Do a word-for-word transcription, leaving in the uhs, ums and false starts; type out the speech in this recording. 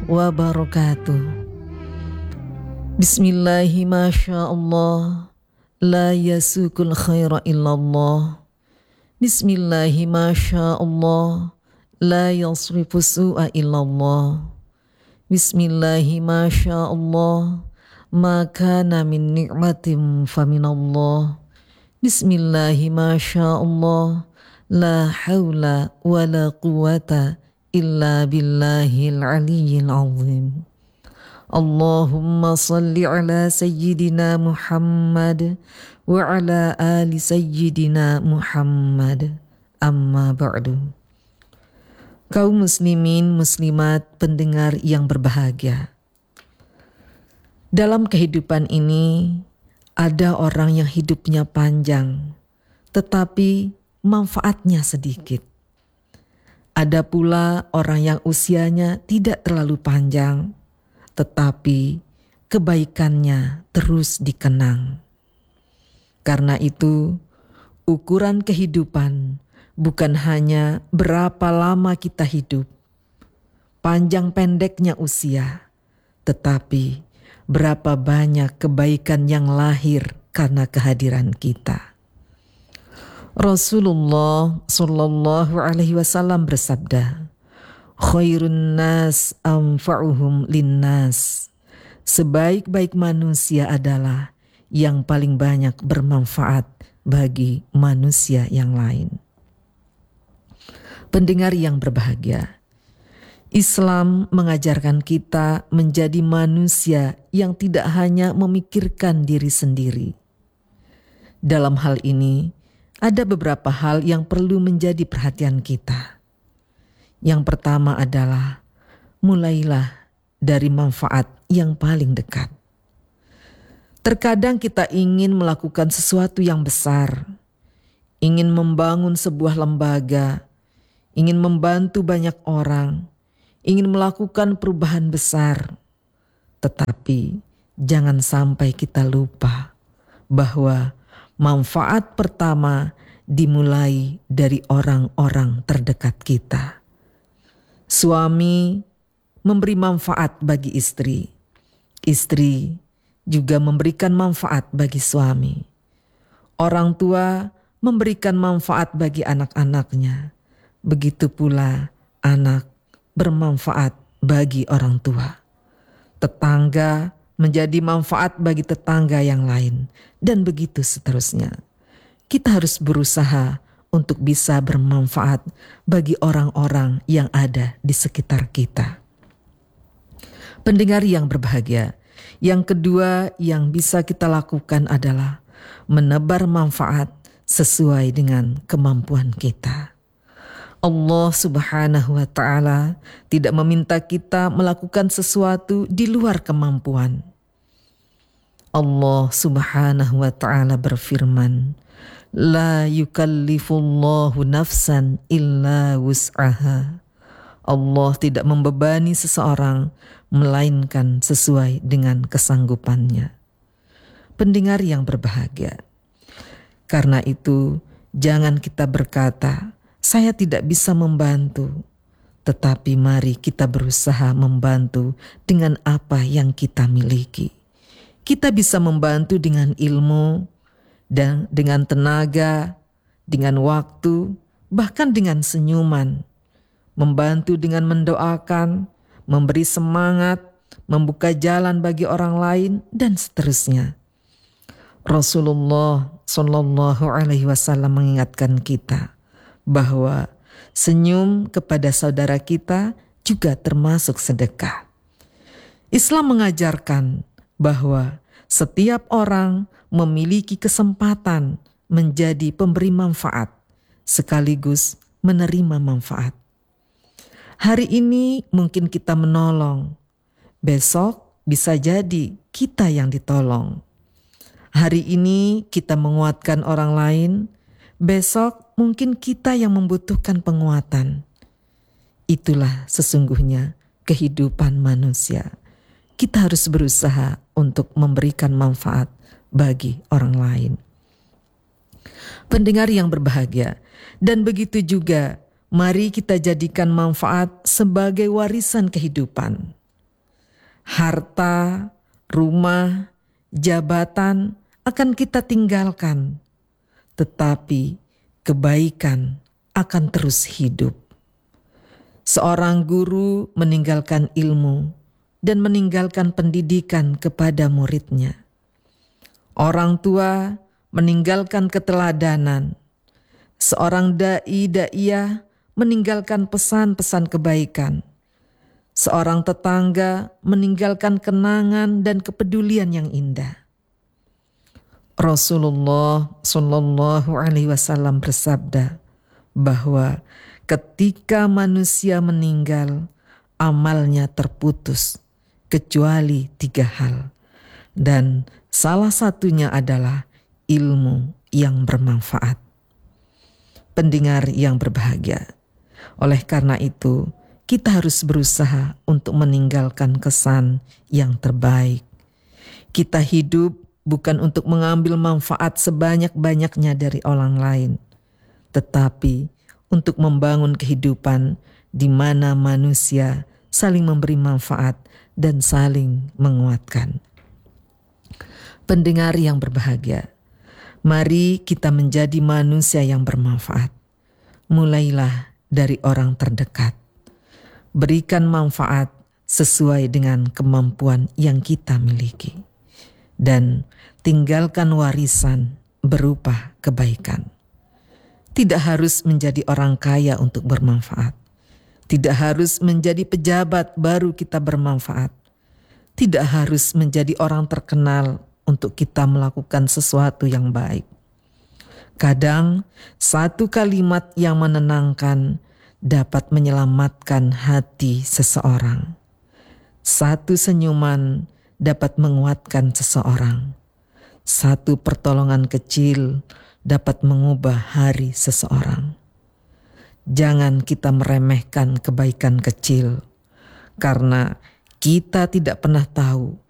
wabarakatuh. Bismillahi masyaallah, la yasukul khaira illallah. Bismillahi masyaallah, la yasrifu su'a illallah. Bismillahi masyaallah, ma kana min ni'matin faminallah. Bismillahi masyaallah, la hawla wa la quwata illa billahil aliyyil azim. Allahumma salli ala sayyidina Muhammad wa ala ali sayyidina Muhammad. Amma ba'du. Kaum muslimin muslimat pendengar yang berbahagia. Dalam kehidupan ini ada orang yang hidupnya panjang, tetapi manfaatnya sedikit. Ada pula orang yang usianya tidak terlalu panjang, tetapi kebaikannya terus dikenang. Karena itu, ukuran kehidupan bukan hanya berapa lama kita hidup, panjang pendeknya usia, tetapi berapa banyak kebaikan yang lahir karena kehadiran kita. Rasulullah sallallahu alaihi wasallam bersabda, khairun nas anfa'uhum linnas. Sebaik-baik manusia adalah yang paling banyak bermanfaat bagi manusia yang lain. Pendengar yang berbahagia, Islam mengajarkan kita menjadi manusia yang tidak hanya memikirkan diri sendiri. Dalam hal ini, ada beberapa hal yang perlu menjadi perhatian kita. Yang pertama adalah, mulailah dari manfaat yang paling dekat. Terkadang kita ingin melakukan sesuatu yang besar, ingin membangun sebuah lembaga, ingin membantu banyak orang, ingin melakukan perubahan besar. Tetapi jangan sampai kita lupa bahwa manfaat pertama dimulai dari orang-orang terdekat kita. Suami memberi manfaat bagi istri. Istri juga memberikan manfaat bagi suami. Orang tua memberikan manfaat bagi anak-anaknya. Begitu pula anak bermanfaat bagi orang tua. Tetangga menjadi manfaat bagi tetangga yang lain, dan begitu seterusnya. Kita harus berusaha untuk bisa bermanfaat bagi orang-orang yang ada di sekitar kita. Pendengar yang berbahagia, yang kedua yang bisa kita lakukan adalah menebar manfaat sesuai dengan kemampuan kita. Allah subhanahu wa ta'ala tidak meminta kita melakukan sesuatu di luar kemampuan. Allah subhanahu wa ta'ala berfirman, la yukallifullahu nafsan illa wus'aha. Allah tidak membebani seseorang melainkan sesuai dengan kesanggupannya. Pendengar yang berbahagia, karena itu jangan kita berkata, saya tidak bisa membantu, tetapi mari kita berusaha membantu dengan apa yang kita miliki. Kita bisa membantu dengan ilmu, dan dengan tenaga, dengan waktu, bahkan dengan senyuman. Membantu dengan mendoakan, memberi semangat, membuka jalan bagi orang lain, dan seterusnya. Rasulullah Shallallahu Alaihi Wasallam mengingatkan kita bahwa senyum kepada saudara kita juga termasuk sedekah. Islam mengajarkan bahwa setiap orang memiliki kesempatan menjadi pemberi manfaat sekaligus menerima manfaat. Hari ini mungkin kita menolong, besok bisa jadi kita yang ditolong. Hari ini kita menguatkan orang lain, besok mungkin kita yang membutuhkan penguatan. Itulah sesungguhnya kehidupan manusia. Kita harus berusaha untuk memberikan manfaat bagi orang lain. Pendengar yang berbahagia, dan begitu juga mari kita jadikan manfaat sebagai warisan kehidupan. Harta, rumah, jabatan akan kita tinggalkan, tetapi kebaikan akan terus hidup. Seorang guru meninggalkan ilmu dan meninggalkan pendidikan kepada muridnya. Orang tua meninggalkan keteladanan. Seorang dai daiyah meninggalkan pesan-pesan kebaikan. Seorang tetangga meninggalkan kenangan dan kepedulian yang indah. Rasulullah Shallallahu Alaihi Wasallam bersabda bahwa ketika manusia meninggal, amalnya terputus kecuali tiga hal, dan salah satunya adalah ilmu yang bermanfaat. Pendengar yang berbahagia, oleh karena itu kita harus berusaha untuk meninggalkan kesan yang terbaik. Kita hidup bukan untuk mengambil manfaat sebanyak-banyaknya dari orang lain, tetapi untuk membangun kehidupan di mana manusia saling memberi manfaat dan saling menguatkan. Pendengar yang berbahagia, mari kita menjadi manusia yang bermanfaat. Mulailah dari orang terdekat. Berikan manfaat sesuai dengan kemampuan yang kita miliki. Dan tinggalkan warisan berupa kebaikan. Tidak harus menjadi orang kaya untuk bermanfaat. Tidak harus menjadi pejabat baru kita bermanfaat. Tidak harus menjadi orang terkenal untuk kita melakukan sesuatu yang baik. Kadang satu kalimat yang menenangkan dapat menyelamatkan hati seseorang. Satu senyuman dapat menguatkan seseorang. Satu pertolongan kecil dapat mengubah hari seseorang. Jangan kita meremehkan kebaikan kecil, karena kita tidak pernah tahu